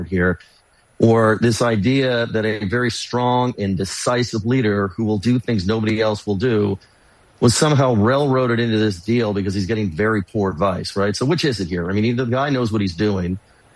here, or this idea that a very strong and decisive leader who will do things nobody else will do was somehow railroaded into this deal because he's getting very poor advice, right? So which is it here? I mean, either the guy knows what he's doing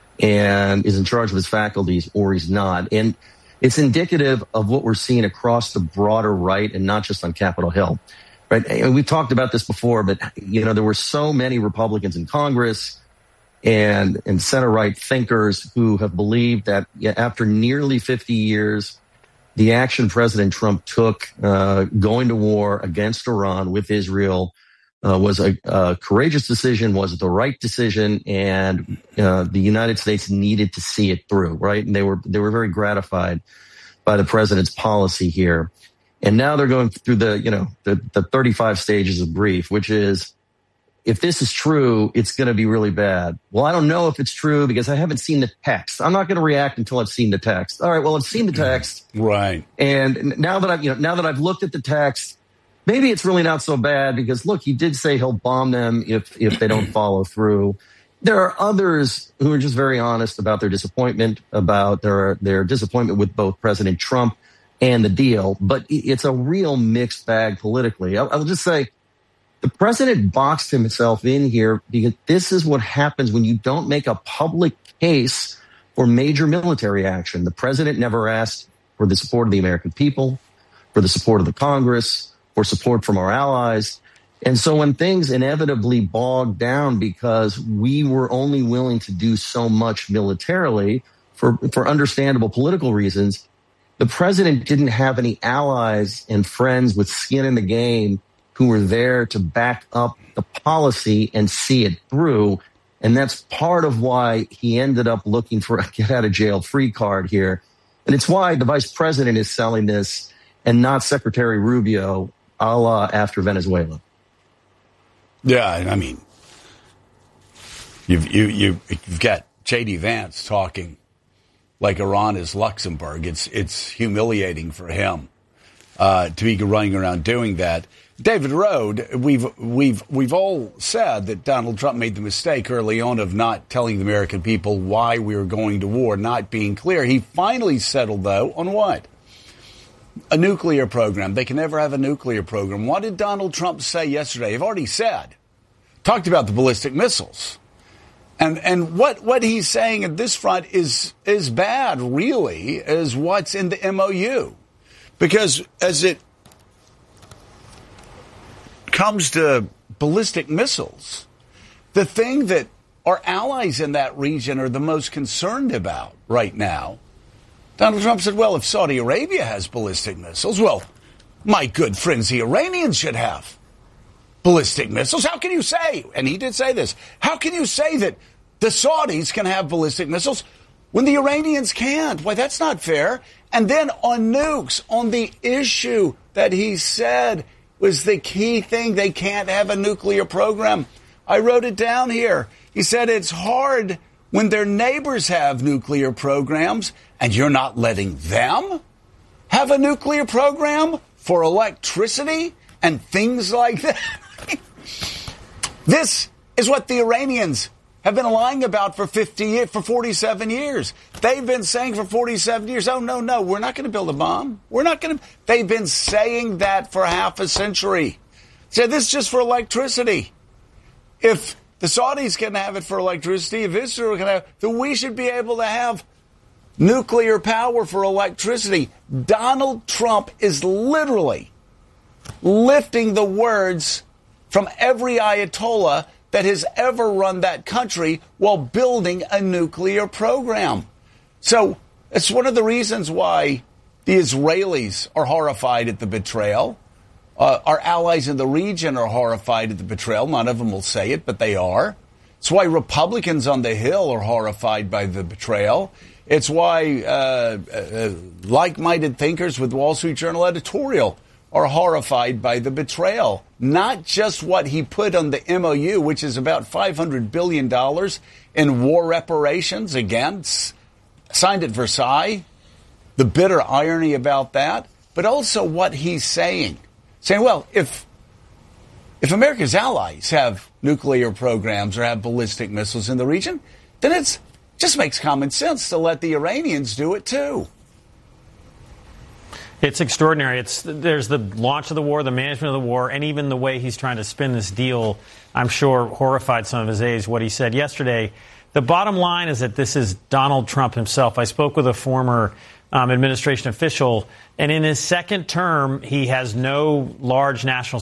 and is in charge of his faculties, or he's not. And it's indicative of what we're seeing across the broader right and not just on Capitol Hill, right? And we've talked about this before, but, there were so many Republicans in Congress and center-right thinkers who have believed that after nearly 50 years, the action President Trump took going to war against Iran with Israel was a courageous decision, was the right decision, and the United States needed to see it through, right? And they were very gratified by the president's policy here. And now they're going through the 35 stages of grief, which is, if this is true, it's going to be really bad. Well, I don't know if it's true because I haven't seen the text. I'm not going to react until I've seen the text. All right, well, I've seen the text. Right. And now that I've looked at the text, maybe it's really not so bad because, look, he did say he'll bomb them if they don't follow through. There are others who are just very honest about their disappointment, about their disappointment with both President Trump and the deal. But it's a real mixed bag politically. I'll just say, the president boxed himself in here because this is what happens when you don't make a public case for major military action. The president never asked for the support of the American people, for the support of the Congress, for support from our allies. And so when things inevitably bogged down because we were only willing to do so much militarily for understandable political reasons, the president didn't have any allies and friends with skin in the game who were there to back up the policy and see it through. And that's part of why he ended up looking for a get-out-of-jail-free card here. And it's why the vice president is selling this and not Secretary Rubio, a la after Venezuela. Yeah, I mean, you've got J.D. Vance talking like Iran is Luxembourg. It's humiliating for him to be running around doing that. David Rode, we've all said that Donald Trump made the mistake early on of not telling the American people why we were going to war, not being clear. He finally settled, though, on what? A nuclear program. They can never have a nuclear program. What did Donald Trump say yesterday? I've already said. Talked about the ballistic missiles. And what he's saying at this front is bad, really, as what's in the MOU. Because as it comes to ballistic missiles, the thing that our allies in that region are the most concerned about right now, Donald Trump said, well, if Saudi Arabia has ballistic missiles, well, my good friends, the Iranians should have ballistic missiles. How can you say, and he did say this, how can you say that the Saudis can have ballistic missiles when the Iranians can't? Why, that's not fair. And then on nukes, on the issue that he said was the key thing, they can't have a nuclear program. I wrote it down here. He said it's hard when their neighbors have nuclear programs and you're not letting them have a nuclear program for electricity and things like that. This is what the Iranians have been lying about for 47 years. They've been saying for 47 years, oh, no, we're not going to build a bomb. We're not going to. They've been saying that for half a century. So this is just for electricity. If the Saudis can have it for electricity, if Israel can have, then we should be able to have nuclear power for electricity. Donald Trump is literally lifting the words from every Ayatollah that has ever run that country while building a nuclear program. So it's one of the reasons why the Israelis are horrified at the betrayal. Our allies in the region are horrified at the betrayal. None of them will say it, but they are. It's why Republicans on the Hill are horrified by the betrayal. It's why like-minded thinkers with Wall Street Journal editorial are horrified by the betrayal. Not just what he put on the MOU, which is about $500 billion in war reparations, again, signed at Versailles, the bitter irony about that, but also what he's saying. Saying, well, if America's allies have nuclear programs or have ballistic missiles in the region, then it's Just makes common sense to let the Iranians do it, too. It's extraordinary. There's the launch of the war, the management of the war, and even the way he's trying to spin this deal, I'm sure, horrified some of his aides, what he said yesterday. The bottom line is that this is Donald Trump himself. I spoke with a former administration official, and in his second term, he has no large national